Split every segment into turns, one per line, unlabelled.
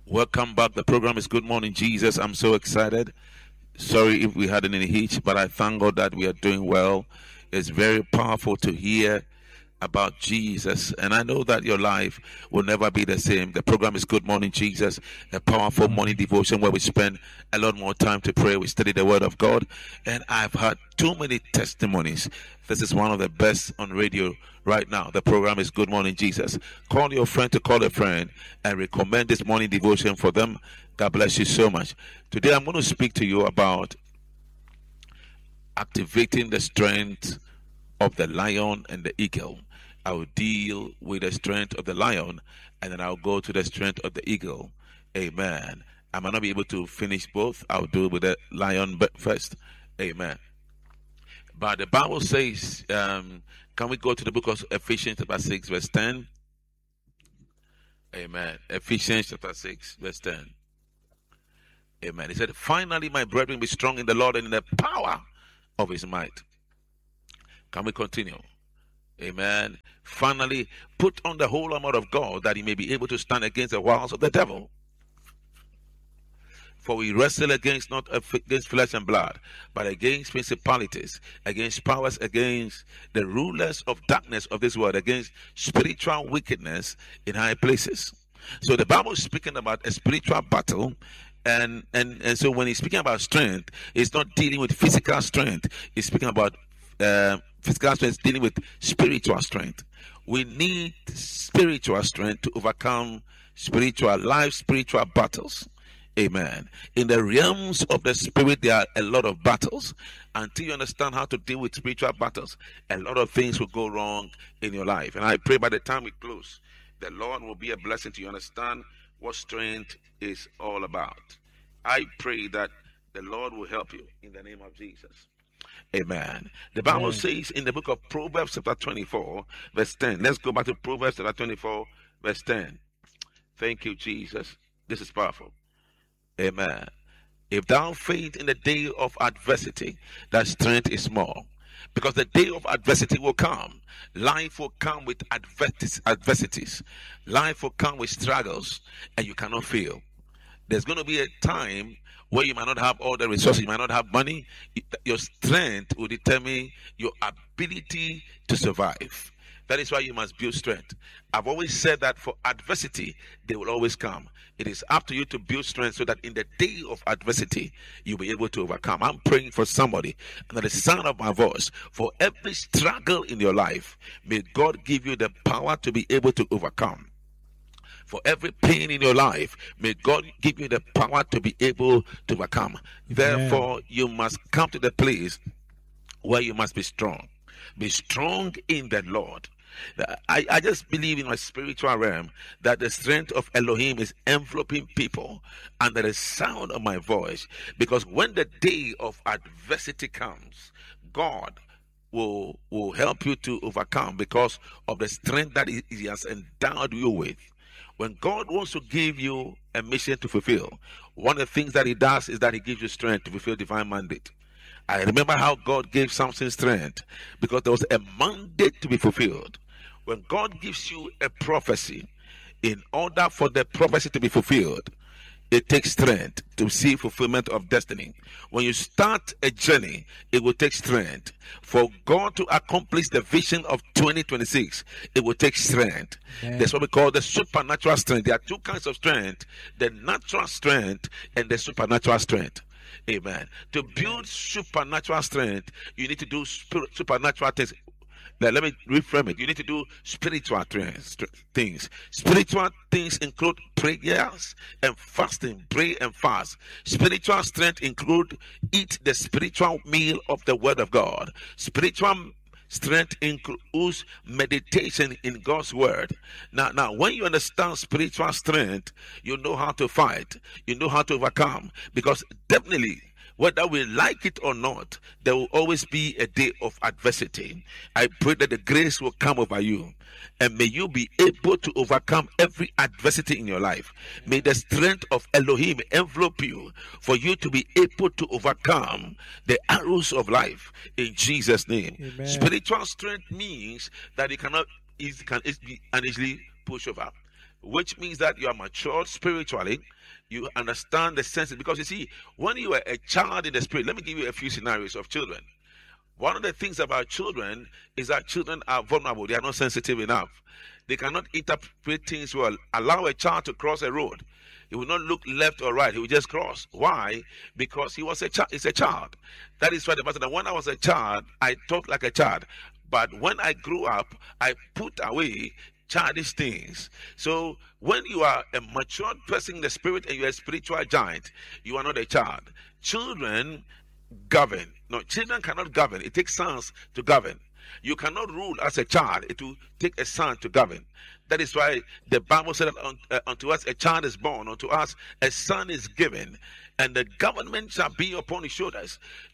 Welcome back. The program is Good Morning Jesus. I'm so excited. Sorry if we had any hitch, but I thank God that we are doing well. It's very powerful to hear about Jesus, and I know that your life will never be the same. The program is Good Morning Jesus, a powerful morning devotion where we spend a lot more time to pray. We study the Word of God, and I've had too many testimonies. This is one of the best on radio right now. The program is Good Morning Jesus. Call your friend to call a friend and recommend this morning devotion for them. God bless you so much. Today I'm going to speak to you about activating the strength of the lion and the eagle. I will deal with the strength of the lion, and then I'll go to the strength of the eagle. Amen. I might not be able to finish both. I'll do it with the lion first. Amen. But the Bible says, can we go to the book of Ephesians chapter 6 verse 10? Amen. Ephesians chapter 6 verse 10. Amen. He said, finally, my brethren, be strong in the Lord and in the power of his might. Can we continue? Amen. Finally, put on the whole armor of God, that he may be able to stand against the wiles of the devil. For we wrestle not against flesh and blood, but against principalities, against powers, against the rulers of darkness of this world, against spiritual wickedness in high places. So the Bible is speaking about a spiritual battle. And so when he's speaking about strength, it's not dealing with physical strength. He's speaking about physical strength, dealing with spiritual strength. We need spiritual strength to overcome spiritual battles. Amen. In the realms of the spirit, there are a lot of battles. Until you understand how to deal with spiritual battles, a lot of things will go wrong in your life. And I pray by the time we close, the Lord will be a blessing to you. Understand what strength is all about. I pray that the Lord will help you in the name of Jesus. Amen. The Bible says in the book of Proverbs chapter 24 verse 10. Let's go back to Proverbs chapter 24 verse 10. Thank you, Jesus. This is powerful. Amen. If thou faint in the day of adversity, that strength is small. Because the day of adversity will come. Life will come with adversities. Life will come with struggles, and you cannot fail. There's going to be a time where you might not have all the resources, you might not have money. Your strength will determine your ability to survive. That is why you must build strength. I've always said that for adversity, they will always come. It is up to you to build strength so that in the day of adversity, you'll be able to overcome. I'm praying for somebody under the sound of my voice. For every struggle in your life, may God give you the power to be able to overcome. For every pain in your life, may God give you the power to be able to overcome. Therefore, you must come to the place where you must be strong. Be strong in the Lord. I just believe in my spiritual realm that the strength of Elohim is enveloping people under the sound of my voice. Because when the day of adversity comes, God will help you to overcome because of the strength that he has endowed you with. When God wants to give you a mission to fulfill, one of the things that he does is that he gives you strength to fulfill divine mandate. I remember how God gave Samson strength because there was a mandate to be fulfilled. When God gives you a prophecy, in order for the prophecy to be fulfilled, it takes strength to see fulfillment of destiny. When you start a journey, it will take strength. For God to accomplish the vision of 2026, it will take strength. That's what we call the supernatural strength. There are two kinds of strength: the natural strength and the supernatural strength. Amen. To build supernatural strength, you need to do supernatural things. Now, let me reframe it. You need to do spiritual things. Spiritual things include prayers and fasting. Pray and fast. Spiritual strength include eat the spiritual meal of the Word of God. Spiritual strength includes meditation in God's Word. Now, when you understand spiritual strength, you know how to fight. You know how to overcome. Because definitely, whether we like it or not, there will always be a day of adversity. I pray that the grace will come over you, and may you be able to overcome every adversity in your life. May the strength of Elohim envelop you for you to be able to overcome the arrows of life in Jesus' name. Amen. Spiritual strength means that it cannot easily push over. which means that you are matured spiritually. You understand the senses. Because you see, when you are a child in the spirit, let me give you a few scenarios of children. One of the things about children is that children are vulnerable. They are not sensitive enough. They cannot interpret things well. Allow a child to cross a road. He will not look left or right. He will just cross. Why? Because he was a child. He's a child. That is why the Bible said that when I was a child, I talked like a child. But when I grew up, I put away childish things. So when you are a matured person in the spirit and you are a spiritual giant, you are not a child. Children govern. No, children cannot govern. It takes sons to govern. You cannot rule as a child. It will take a son to govern. That is why the Bible said that unto us a child is born, unto us a son is given, and the government shall be upon his shoulders.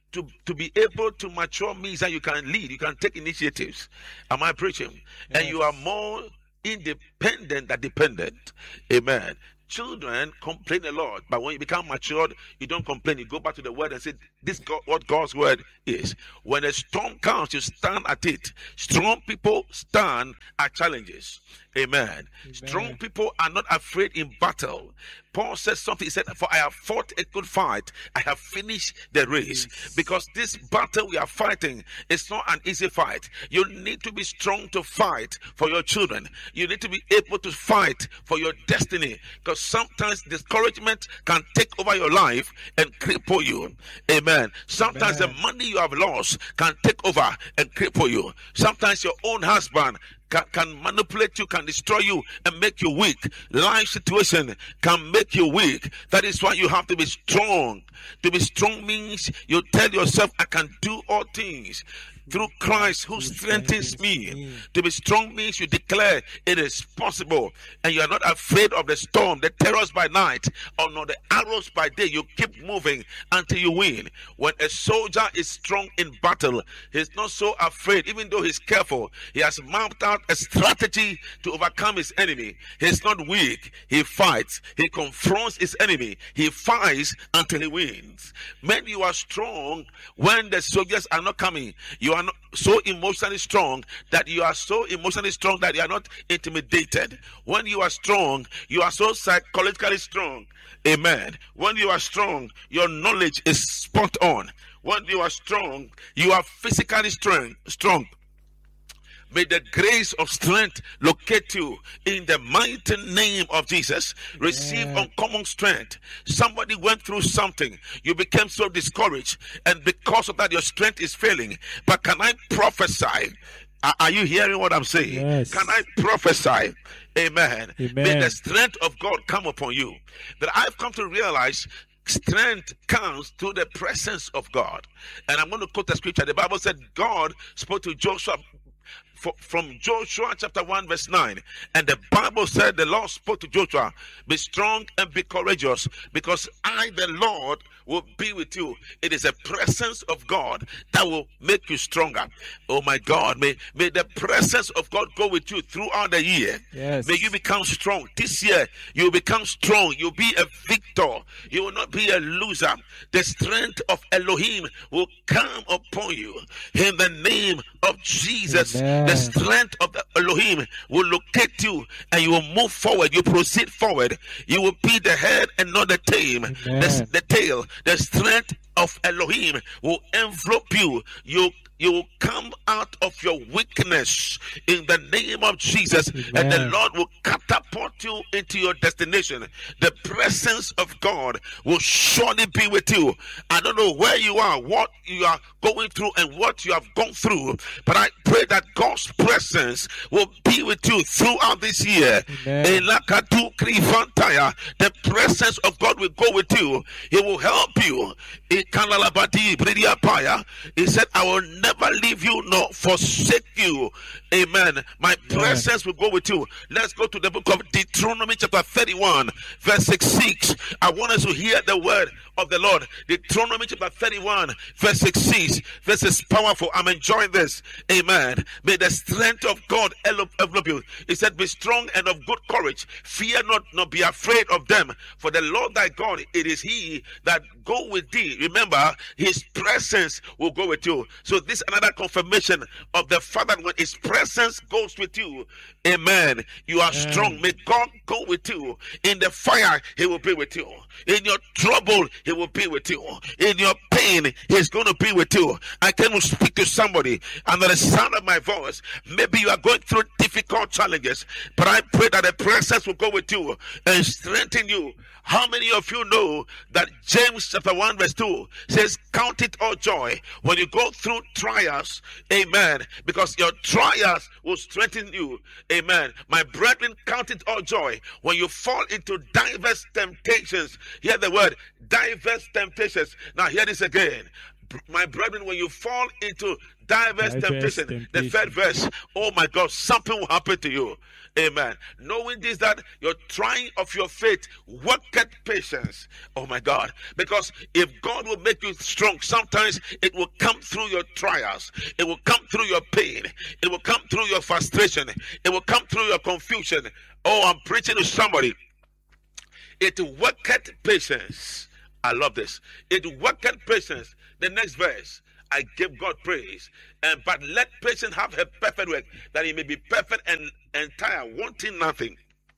To be able to mature means that you can lead, you can take initiatives. Am I preaching? Yes. And you are more independent than dependent. Amen. Children complain a lot, but when you become matured, you don't complain. You go back to the word and say, "This is what God's word is." When a storm comes, you stand at it. Strong people stand at challenges. Amen. Strong people are not afraid in battle. Paul said something. He said, "For I have fought a good fight. I have finished the race." Yes. Because this battle we are fighting is not an easy fight. You need to be strong to fight for your children. You need to be able to fight for your destiny. Because sometimes discouragement can take over your life and cripple you. Amen. Sometimes the money you have lost can take over and cripple you. Sometimes your own husband can manipulate you, can destroy you and make you weak. Life situation can make you weak. That is why you have to be strong. To be strong means you tell yourself, "I can do all things through Christ who strengthens me." To be strong means you declare it is possible, and you are not afraid of the storm, the terrors by night, or not the arrows by day. You keep moving until you win. When a soldier is strong in battle, he's not so afraid. Even though he's careful, he has mapped out a strategy to overcome his enemy. He's not weak. He fights. He confronts his enemy. He fights until he wins. Men, you are strong when the soldiers are not coming. You are not so emotionally strong that you are not intimidated. When you are strong, you are so psychologically strong. Amen. When you are strong, your knowledge is spot on. When you are strong, you are physically strong. May the grace of strength locate you in the mighty name of Jesus. Receive uncommon strength. Somebody went through something. You became so discouraged, and because of that, your strength is failing. But can I prophesy? Are you hearing what I'm saying?
Yes.
Can I prophesy? Amen. May the strength of God come upon you. But I've come to realize strength comes through the presence of God. And I'm going to quote the scripture. The Bible said God spoke to Joshua from Joshua chapter 1 verse 9, and the Bible said the Lord spoke to Joshua, "Be strong and be courageous, because I the Lord will be with you." It is the presence of God that will make you stronger. Oh my God, may the presence of God go with you throughout the year.
Yes.
May you become strong. This year you will become strong. You'll be a victor. You will not be a loser. The strength of Elohim will come upon you in the name of Jesus.
Amen.
The strength of the Elohim will locate you, and you will move forward. You proceed forward. You will be the head and not the tail. The tail. The strength of Elohim will envelop you. You will come out of your weakness in the name of Jesus. Amen. And the Lord will catapult you into your destination. The presence of God will surely be with you. I don't know where you are, what you are going through, and what you have gone through, but I pray that God's presence will be with you throughout this year. The presence of God will go with you. He will help you. He said, "I will never leave you nor forsake you." Amen. My presence will go with you. Let's go to the book of Deuteronomy chapter 31 verse 6. I want us to hear the word of the Lord. Deuteronomy chapter 31 verse 6. This is powerful. I'm enjoying this. Amen. May the strength of God envelop you. He said, "Be strong and of good courage. Fear not, nor be afraid of them. For the Lord thy God, it is he that go with thee." Remember, his presence will go with you. So this is another confirmation of the fact that when his presence goes with you, amen, you are strong. May God go with you. In the fire, he will be with you. In your trouble, he will be with you. In your pain, he's going to be with you. I can speak to somebody under the sound of my voice. Maybe you are going through difficult challenges, but I pray that the presence will go with you and strengthen you. How many of you know that James chapter 1 verse 2 says, count it all joy when you go through trials, amen, because your trials will strengthen you, amen. My brethren, count it all joy when you fall into diverse temptations. Hear the word, diverse temptations. Now hear this again. My brethren, when you fall into diverse temptation, the third verse, oh my God, something will happen to you. Amen. Knowing this, that your trying of your faith worketh patience. Oh my God. Because if God will make you strong, sometimes it will come through your trials. It will come through your pain. It will come through your frustration. It will come through your confusion. Oh, I'm preaching to somebody. It worketh patience. I love this. It worketh patience. The next verse. I give God praise. But let patience have her perfect work, that he may be perfect and entire, wanting nothing.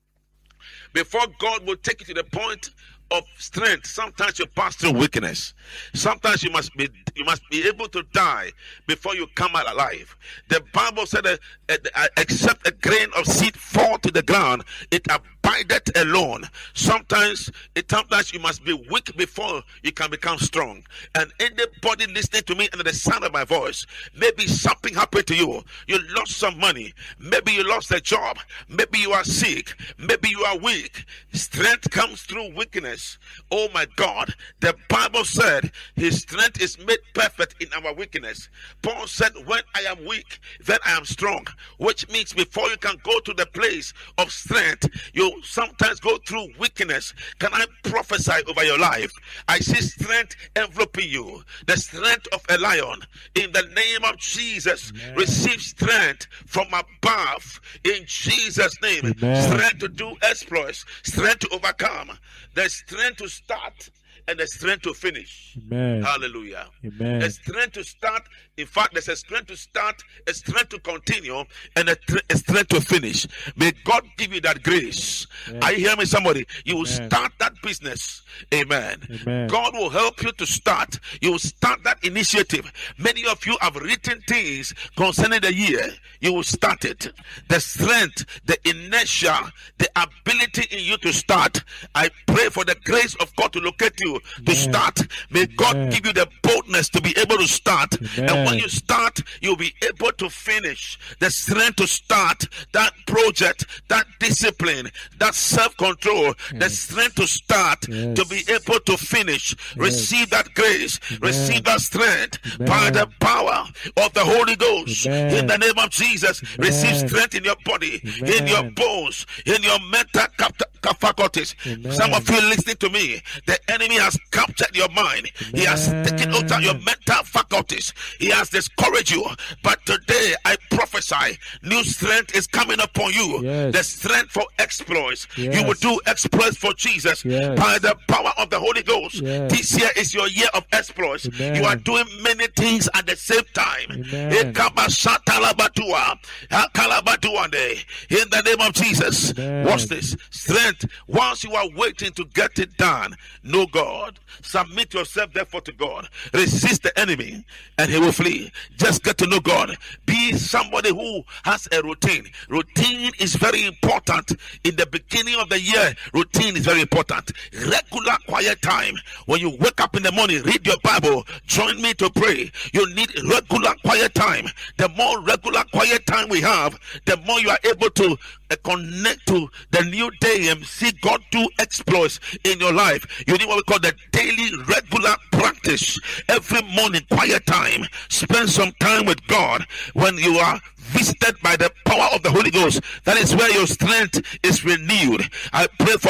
Before God will take you to the point of strength, sometimes you pass through weakness. Sometimes you must be able to die before you come out alive. The Bible said that except a grain of seed fall to the ground, it abideth alone. Sometimes you must be weak before you can become strong. And anybody listening to me under the sound of my voice, maybe something happened to you. You lost some money. Maybe you lost a job. Maybe you are sick. Maybe you are weak. Strength comes through weakness. Oh my God, the Bible said his strength is made perfect in our weakness. Paul said, when I am weak, then I am strong. Which means before you can go to the place of strength, you sometimes go through weakness. Can I prophesy over your life? I see strength enveloping you, the strength of a lion. In the name of Jesus, amen. Receive strength from above in Jesus' name. Amen. Strength to do exploits, strength to overcome, the strength to start and the strength to finish. Amen. Hallelujah. Amen. The strength to start. In fact, there's a strength to start, a strength to continue, and a strength to finish. May God give you that grace. Amen. Are you hearing me, somebody? You will start that business. Amen. Amen. God will help you to start. You will start that initiative. Many of you have written things concerning the year. You will start it. The strength, the inertia, the ability in you to start. I pray for the grace of God to locate you to start. May God give you the boldness to be able to start. And when you start, you'll be able to finish. The strength to start that project, that discipline, that self-control, the strength to start, to be able to finish. Receive that grace, receive that strength by the power of the Holy Ghost. In the name of Jesus, receive strength in your body, in your bones, in your mental faculties. Some of you listening to me, the enemy has captured your mind. He has taken out your mental faculties. He has discouraged you. But today I prophesy, new strength is coming upon you. The strength for exploits. You will do exploits for Jesus by the power of the Holy Ghost. This year is your year of exploits. You are doing many things at the same time. In the name of Jesus. Watch this. Strength. Once you are waiting to get it done, know God. Submit yourself therefore to God. Resist the enemy and he will flee. Just get to know God. Be somebody who has a routine. Routine is very important. In the beginning of the year, routine is very important. Regular quiet time. When you wake up in the morning, read your Bible. Join me to pray. You need regular quiet time. The more regular quiet time we have, the more you are able to connect to the new day and see God do exploits in your life. You need what we call the daily regular practice. Every morning, quiet time. Spend some time with God. When you are visited by the power of the Holy Ghost, that is where your strength is renewed. I pray for